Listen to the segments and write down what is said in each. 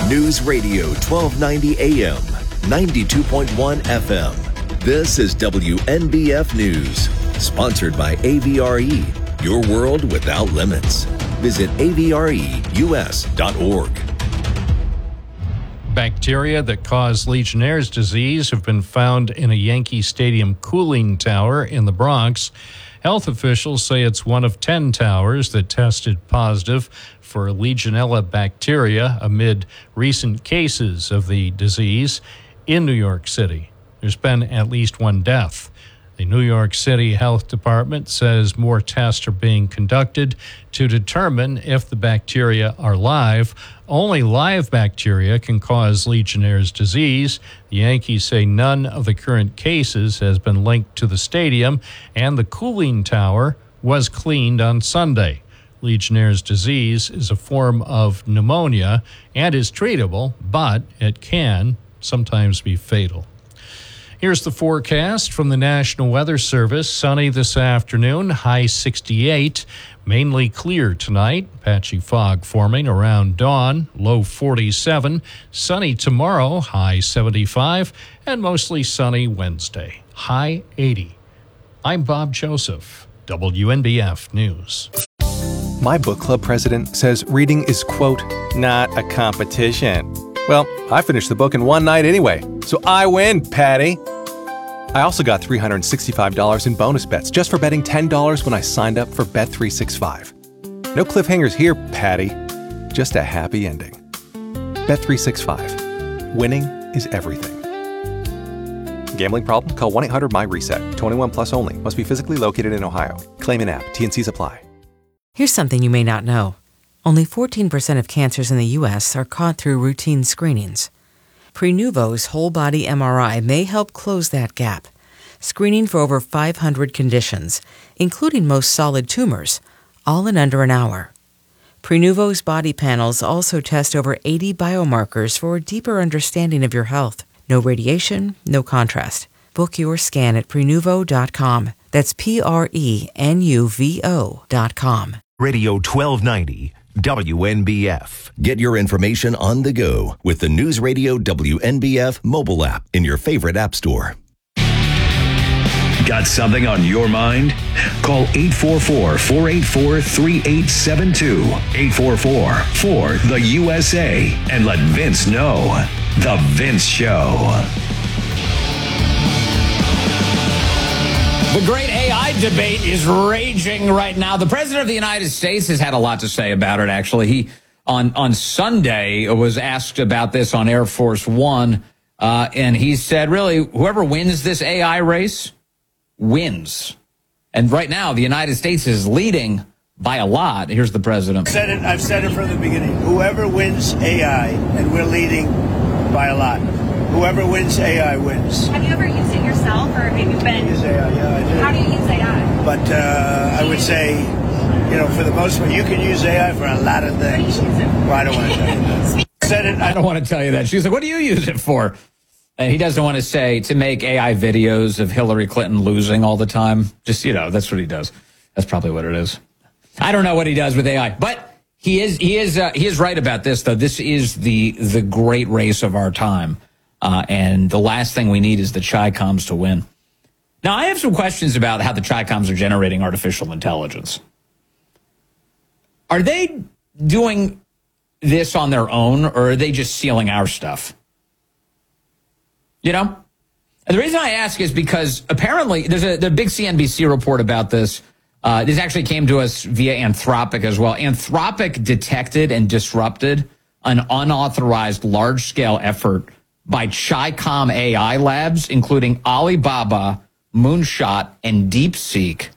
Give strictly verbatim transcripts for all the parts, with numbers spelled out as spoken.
News Radio twelve ninety A M, ninety-two point one F M. This is W N B F News, sponsored by A V R E, your world without limits. Visit A V R E U S dot org. Bacteria that cause Legionnaire's disease have been found in a Yankee Stadium cooling tower in the Bronx. Health officials say it's one of ten towers that tested positive for Legionella bacteria amid recent cases of the disease in New York City. There's been at least one death. The New York City Health Department says more tests are being conducted to determine if the bacteria are live. Only live bacteria can cause Legionnaire's disease. The Yankees say none of the current cases has been linked to the stadium, and the cooling tower was cleaned on Sunday. Legionnaire's disease is a form of pneumonia and is treatable, but it can sometimes be fatal. Here's the forecast from the National Weather Service. Sunny this afternoon, high sixty-eight. Mainly clear tonight. Patchy fog forming around dawn, low forty-seven. Sunny tomorrow, high seventy-five. And mostly sunny Wednesday, high eighty. I'm Bob Joseph, W N B F News. My book club president says reading is, quote, not a competition. Well, I finished the book in one night anyway, so I win, Patty. I also got three hundred sixty-five dollars in bonus bets just for betting ten dollars when I signed up for Bet three sixty-five. No cliffhangers here, Patty. Just a happy ending. Bet three sixty-five. Winning is everything. Gambling problem? Call one eight hundred M Y RESET. twenty-one plus only. Must be physically located in Ohio. Claim in app. T and C's apply. Here's something you may not know. Only fourteen percent of cancers in the U S are caught through routine screenings. Prenuvo's whole-body M R I may help close that gap, screening for over five hundred conditions, including most solid tumors, all in under an hour. Prenuvo's body panels also test over eighty biomarkers for a deeper understanding of your health. No radiation, no contrast. Book your scan at Prenuvo dot com. That's P R E N U V O dot com. Radio twelve ninety. W N B F. Get your information on the go with the News Radio W N B F mobile app in your favorite app store. Got something on your mind? Call eight four four, four eight four, three eight seven two. eight four four, four, the U S A. And let Vince know. The Vince Show. The great A I debate is raging right now. The President of the United States has had a lot to say about it, actually. He, on, on Sunday, was asked about this on Air Force One, uh, and he said, really, whoever wins this A I race wins. And right now, the United States is leading by a lot. Here's the President. I've said it, I've said it from the beginning. Whoever wins A I, and we're leading by a lot. Whoever wins A I wins. Have you ever used it yourself, or have you been? I use A I, yeah, I do. How do you use A I? But uh, I would say, you know, for the most part, you can use A I for a lot of things. Well, I don't want to tell you that. Said it. I don't want to tell you that. She's like, "What do you use it for?" And he doesn't want to say to make A I videos of Hillary Clinton losing all the time. Just, you know, that's what he does. That's probably what it is. I don't know what he does with A I, but he is he is uh, he is right about this, though. This is the the great race of our time. Uh, and the last thing we need is the Chi-Coms to win. Now, I have some questions about how the Chi-Coms are generating artificial intelligence. Are they doing this on their own, or are they just stealing our stuff? You know? And the reason I ask is because apparently there's a, the big C N B C report about this. Uh, this actually came to us via Anthropic as well. Anthropic detected and disrupted an unauthorized large-scale effort by Chi-Com A I labs, including Alibaba, Moonshot, and DeepSeek,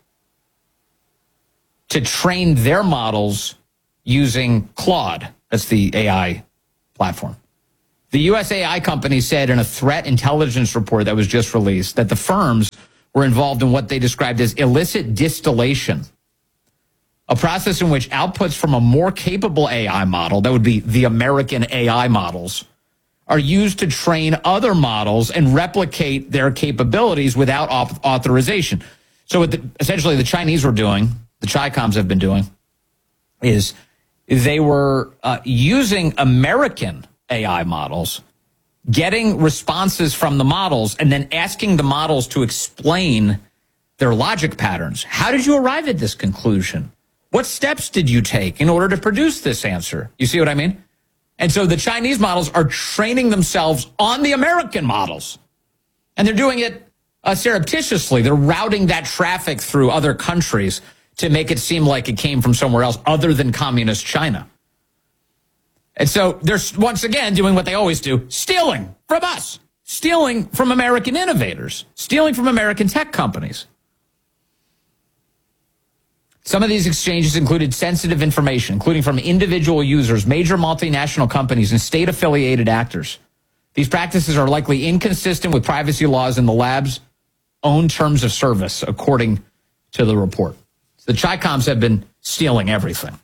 to train their models using Claude. That's the A I platform. The U S A I company said in a threat intelligence report that was just released that the firms were involved in what they described as illicit distillation, a process in which outputs from a more capable A I model, that would be the American A I models, are used to train other models and replicate their capabilities without authorization. So what the, essentially the Chinese were doing, the Chi-Coms have been doing, is they were uh, using American A I models, getting responses from the models, and then asking the models to explain their logic patterns. How did you arrive at this conclusion? What steps did you take in order to produce this answer? You see what I mean? And so the Chinese models are training themselves on the American models. And they're doing it uh, surreptitiously. They're routing that traffic through other countries to make it seem like it came from somewhere else other than communist China. And so they're once again doing what they always do, stealing from us, stealing from American innovators, stealing from American tech companies. Some of these exchanges included sensitive information, including from individual users, major multinational companies, and state-affiliated actors. These practices are likely inconsistent with privacy laws in the lab's own terms of service, according to the report. So the Chi-Coms have been stealing everything.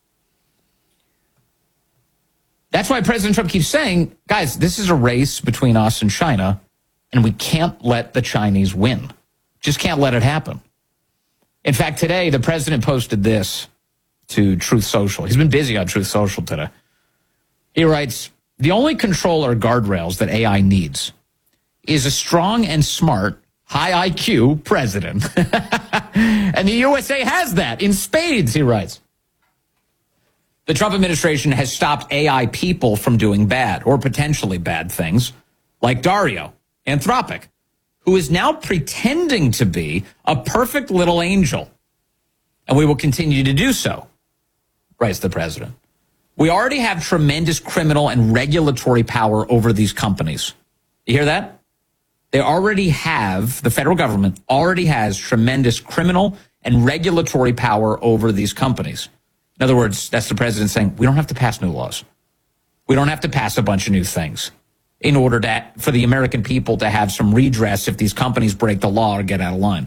That's why President Trump keeps saying, guys, this is a race between us and China, and we can't let the Chinese win. Just can't let it happen. In fact, today, the president posted this to Truth Social. He's been busy on Truth Social today. He writes, the only control or guardrails that A I needs is a strong and smart, high I Q president. And the U S A has that in spades, he writes. The Trump administration has stopped A I people from doing bad or potentially bad things, like Dario, Anthropic, who is now pretending to be a perfect little angel. And we will continue to do so, writes the president. We already have tremendous criminal and regulatory power over these companies. You hear that? They already have, the federal government already has tremendous criminal and regulatory power over these companies. In other words, that's the president saying, we don't have to pass new laws. We don't have to pass a bunch of new things in order to, for the American people to have some redress if these companies break the law or get out of line.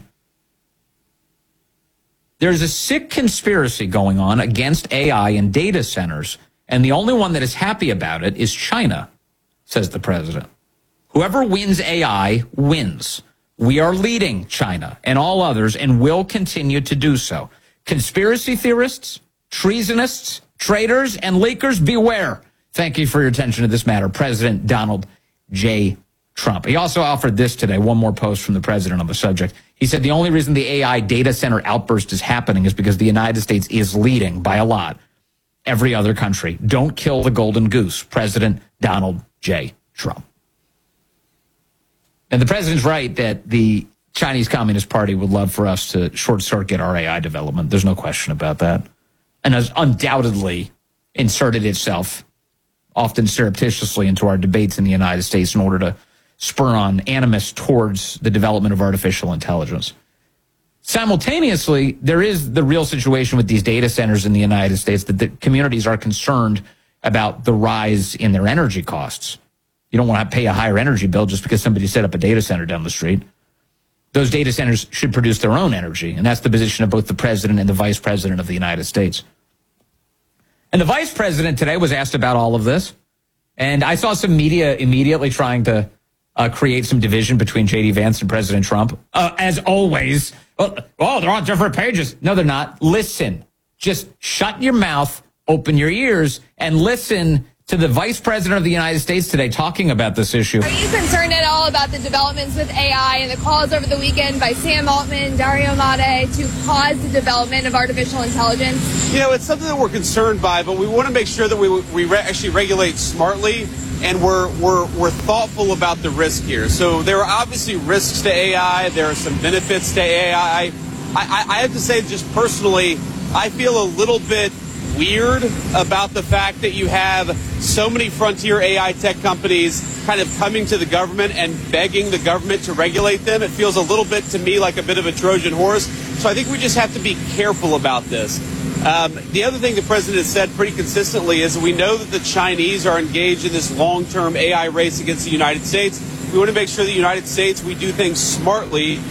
There's a sick conspiracy going on against A I and data centers, and the only one that is happy about it is China, says the president. Whoever wins A I wins. We are leading China and all others and will continue to do so. Conspiracy theorists, treasonists, traitors, and leakers, beware. Thank you for your attention to this matter, President Donald J. Trump. He also offered this today, one more post from the president on the subject. He said the only reason the A I data center outburst is happening is because the United States is leading by a lot every other country. Don't kill the golden goose, President Donald J. Trump. And the president's right that the Chinese Communist Party would love for us to short-circuit our A I development. There's no question about that. And has undoubtedly inserted itself, often surreptitiously, into our debates in the United States in order to spur on animus towards the development of artificial intelligence. Simultaneously, there is the real situation with these data centers in the United States that the communities are concerned about the rise in their energy costs. You don't want to pay a higher energy bill just because somebody set up a data center down the street. Those data centers should produce their own energy, and that's the position of both the president and the vice president of the United States. And the vice president today was asked about all of this, and I saw some media immediately trying to uh, create some division between J D Vance and President Trump. Uh, as always, oh, oh, they're on different pages. No, they're not. Listen. Just shut your mouth, open your ears, and listen to the vice president of the United States today talking about this issue. Are you concerned at all about the developments with A I and the calls over the weekend by Sam Altman, Dario Amodei to pause the development of artificial intelligence? You know, it's something that we're concerned by, but we want to make sure that we we re- actually regulate smartly, and we're we're we're thoughtful about the risk here. So there are obviously risks to A I. There are some benefits to A I. I, I, I have to say, just personally, I feel a little bit weird about the fact that you have so many frontier A I tech companies kind of coming to the government and begging the government to regulate them. It feels a little bit to me like a bit of a Trojan horse. So I think we just have to be careful about this. Um, the other thing the president has said pretty consistently is we know that the Chinese are engaged in this long-term A I race against the United States. We want to make sure the United States, we do things smartly